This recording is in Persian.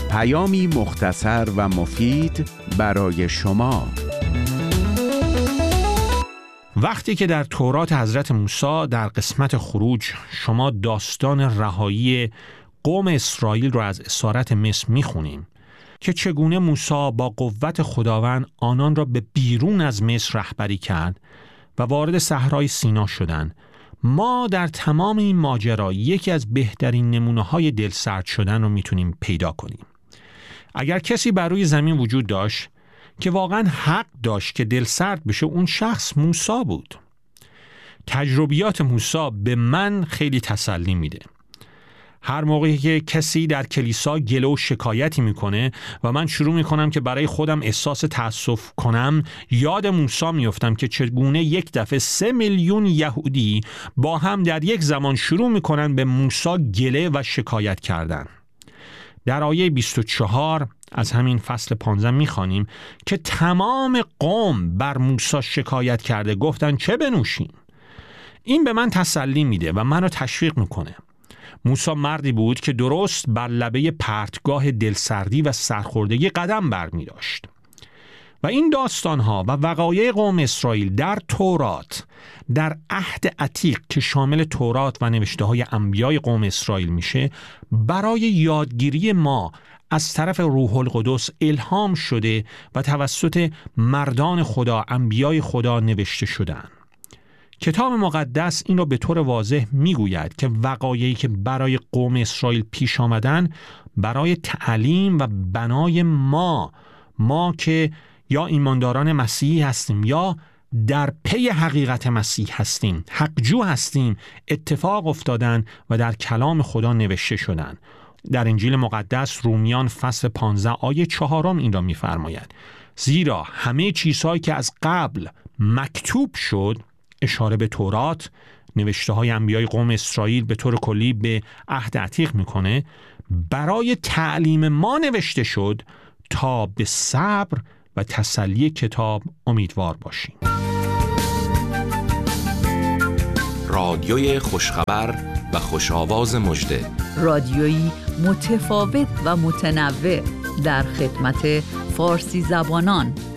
پیامی مختصر و مفید برای شما. وقتی که در تورات حضرت موسی در قسمت خروج شما داستان رهایی قوم اسرائیل رو از اسارت مصر میخونیم که چگونه موسی با قوت خداوند آنان را به بیرون از مصر رهبری کرد و وارد صحرای سینا شدند، ما در تمام این ماجرا یکی از بهترین نمونه‌های دلسرد شدن رو میتونیم پیدا کنیم. اگر کسی بر روی زمین وجود داشت که واقعا حق داشت که دلسرد بشه، اون شخص موسی بود. تجربیات موسی به من خیلی تسلی میده. هر موقعی که کسی در کلیسا گله و شکایتی میکنه و من شروع میکنم که برای خودم احساس تأسف کنم، یاد موسی میفتم که چگونه یک دفعه 3 میلیون یهودی با هم در یک زمان شروع میکنن به موسی گله و شکایت کردن. در آیه 24 از همین فصل 15 میخوانیم که تمام قوم بر موسی شکایت کرده، گفتن چه بنوشیم؟ این به من تسلی میده و منو تشویق میکنه. موسی مردی بود که درست بر لبه پرتگاه دلسردی و سرخوردگی قدم برمی داشت. و این داستانها و وقایع قوم اسرائیل در تورات، در عهد عتیق که شامل تورات و نوشته های انبیای قوم اسرائیل میشه، برای یادگیری ما از طرف روح القدس الهام شده و توسط مردان خدا، انبیای خدا نوشته شدن. کتاب مقدس این را به طور واضح میگوید که وقایعی که برای قوم اسرائیل پیش آمدن برای تعلیم و بنای ما که یا ایمانداران مسیحی هستیم یا در پی حقیقت مسیح هستیم، حقجو هستیم، اتفاق افتادن و در کلام خدا نوشته شدن. در انجیل مقدس رومیان فصل 15 آیه 4 این را می‌فرماید: زیرا همه چیزهایی که از قبل مکتوب شد، اشاره به تورات، نوشته های انبیای قوم اسرائیل به طور کلی به عهد عتیق میکنه، برای تعلیم ما نوشته شد تا به صبر و تسلی کتاب امیدوار باشیم. رادیوی خوشخبر و خوش‌آواز مژده، رادیویی متفاوت و متنوع در خدمت فارسی زبانان